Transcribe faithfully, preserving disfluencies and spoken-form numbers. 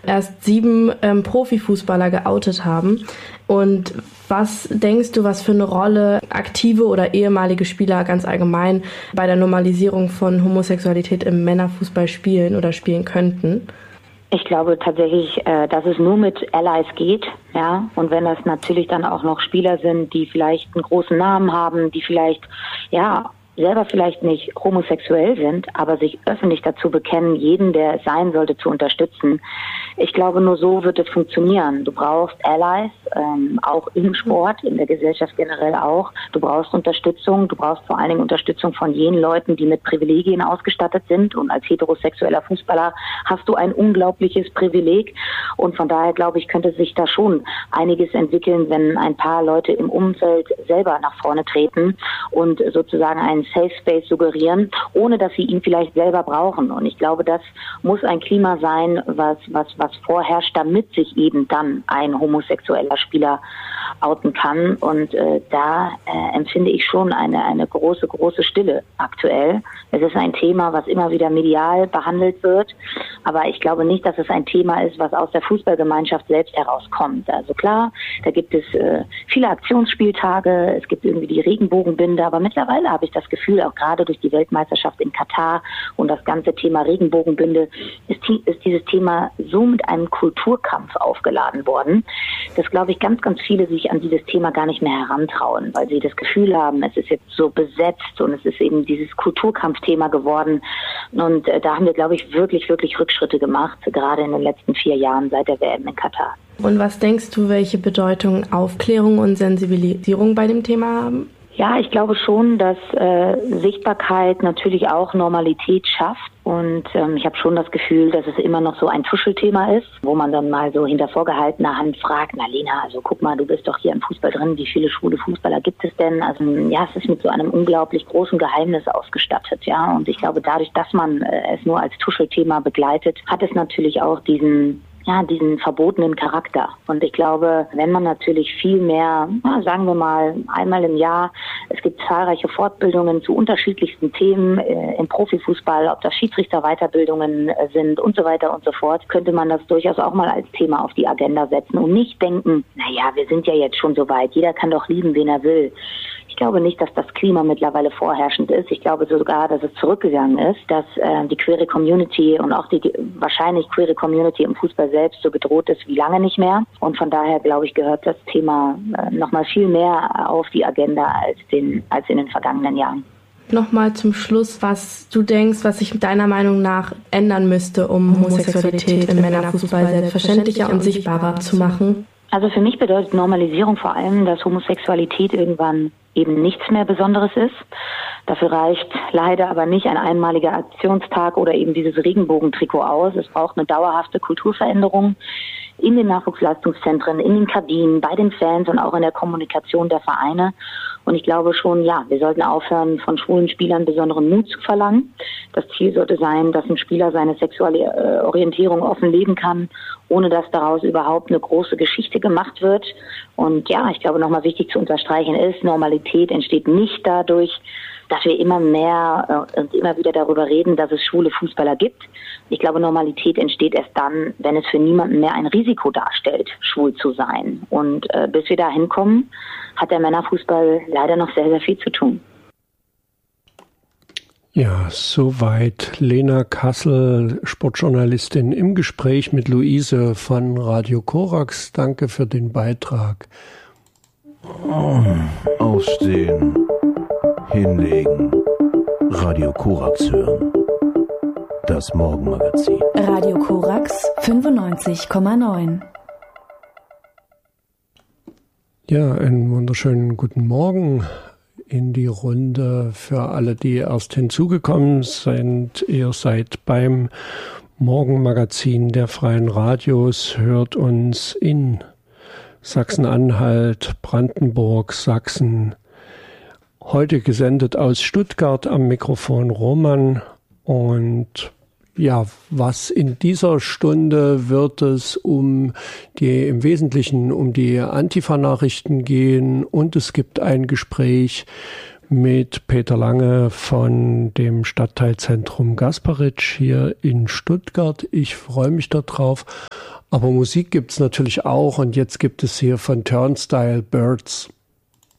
erst sieben ähm, Profifußballer geoutet haben. Und was denkst du, was für eine Rolle aktive oder ehemalige Spieler ganz allgemein bei der Normalisierung von Homosexualität im Männerfußball spielen oder spielen könnten? Ich glaube tatsächlich, dass es nur mit Allies geht, ja. Und wenn das natürlich dann auch noch Spieler sind, die vielleicht einen großen Namen haben, die vielleicht, ja, selber vielleicht nicht homosexuell sind, aber sich öffentlich dazu bekennen, jeden, der es sein sollte, zu unterstützen. Ich glaube, nur so wird es funktionieren. Du brauchst Allies, ähm, auch im Sport, in der Gesellschaft generell auch. Du brauchst Unterstützung. Du brauchst vor allen Dingen Unterstützung von jenen Leuten, die mit Privilegien ausgestattet sind. Und als heterosexueller Fußballer hast du ein unglaubliches Privileg. Und von daher, glaube ich, könnte sich da schon einiges entwickeln, wenn ein paar Leute im Umfeld selber nach vorne treten und sozusagen einen Safe Space suggerieren, ohne dass sie ihn vielleicht selber brauchen. Und ich glaube, das muss ein Klima sein, was, was, was vorherrscht, damit sich eben dann ein homosexueller Spieler outen kann. Und äh, da äh, empfinde ich schon eine, eine große, große Stille aktuell. Es ist ein Thema, was immer wieder medial behandelt wird. Aber ich glaube nicht, dass es ein Thema ist, was aus der Fußballgemeinschaft selbst herauskommt. Also klar, da gibt es äh, viele Aktionsspieltage, es gibt irgendwie die Regenbogenbinde, aber mittlerweile habe ich das Gefühl, auch gerade durch die Weltmeisterschaft in Katar und das ganze Thema Regenbogenbinde, ist, ist dieses Thema so mit einem Kulturkampf aufgeladen worden, dass, glaube ich, ganz, ganz viele sich an dieses Thema gar nicht mehr herantrauen, weil sie das Gefühl haben, es ist jetzt so besetzt und es ist eben dieses Kulturkampfthema geworden. Und äh, da haben wir, glaube ich, wirklich, wirklich Rückschritte gemacht, gerade in den letzten vier Jahren seit der W M in Katar. Und was denkst du, welche Bedeutung Aufklärung und Sensibilisierung bei dem Thema haben? Ja, ich glaube schon, dass äh, Sichtbarkeit natürlich auch Normalität schafft. Und ähm, ich habe schon das Gefühl, dass es immer noch so ein Tuschelthema ist, wo man dann mal so hinter vorgehaltener Hand fragt, na Lena, also guck mal, du bist doch hier im Fußball drin, wie viele schwule Fußballer gibt es denn? Also ja, es ist mit so einem unglaublich großen Geheimnis ausgestattet, ja. Und ich glaube, dadurch, dass man äh, es nur als Tuschelthema begleitet, hat es natürlich auch diesen ja, diesen verbotenen Charakter. Und ich glaube, wenn man natürlich viel mehr, ja, sagen wir mal, einmal im Jahr, es gibt zahlreiche Fortbildungen zu unterschiedlichsten Themen äh, im Profifußball, ob das Schiedsrichterweiterbildungen äh, sind und so weiter und so fort, könnte man das durchaus auch mal als Thema auf die Agenda setzen und nicht denken, naja, wir sind ja jetzt schon so weit, jeder kann doch lieben, wen er will. Ich glaube nicht, dass das Klima mittlerweile vorherrschend ist. Ich glaube sogar, dass es zurückgegangen ist, dass äh, die queere Community und auch die, die wahrscheinlich queere Community im Fußball selbst so bedroht ist wie lange nicht mehr. Und von daher, glaube ich, gehört das Thema äh, nochmal viel mehr auf die Agenda als, den, als in den vergangenen Jahren. Nochmal zum Schluss, was du denkst, was sich deiner Meinung nach ändern müsste, um Homosexualität im Männerfußball selbstverständlicher und sichtbarer zu machen? Also für mich bedeutet Normalisierung vor allem, dass Homosexualität irgendwann eben nichts mehr Besonderes ist. Dafür reicht leider aber nicht ein einmaliger Aktionstag oder eben dieses Regenbogentrikot aus. Es braucht eine dauerhafte Kulturveränderung in den Nachwuchsleistungszentren, in den Kabinen, bei den Fans und auch in der Kommunikation der Vereine. Und ich glaube schon, ja, wir sollten aufhören, von schwulen Spielern besonderen Mut zu verlangen. Das Ziel sollte sein, dass ein Spieler seine sexuelle Orientierung offen leben kann, ohne dass daraus überhaupt eine große Geschichte gemacht wird. Und ja, ich glaube, nochmal wichtig zu unterstreichen ist, Normalität entsteht nicht dadurch, dass wir immer mehr äh, und immer wieder darüber reden, dass es schwule Fußballer gibt. Ich glaube, Normalität entsteht erst dann, wenn es für niemanden mehr ein Risiko darstellt, schwul zu sein. Und äh, bis wir da hinkommen, hat der Männerfußball leider noch sehr, sehr viel zu tun. Ja, soweit Lena Kassel, Sportjournalistin, im Gespräch mit Luise von Radio Korax. Danke für den Beitrag. Oh, aufstehen, hinlegen, Radio Korax hören. Das Morgenmagazin. Radio Korax fünfundneunzig Komma neun. Ja, einen wunderschönen guten Morgen in die Runde für alle, die erst hinzugekommen sind. Ihr seid beim Morgenmagazin der Freien Radios, hört uns in Sachsen-Anhalt, Brandenburg, Sachsen. Heute gesendet aus Stuttgart, am Mikrofon Roman. Und ja, was in dieser Stunde wird es um die, im Wesentlichen um die Antifa-Nachrichten gehen, und es gibt ein Gespräch mit Peter Lange von dem Stadtteilzentrum Gasparitsch hier in Stuttgart. Ich freue mich darauf. Aber Musik gibt's natürlich auch und jetzt gibt es hier von Turnstile Birds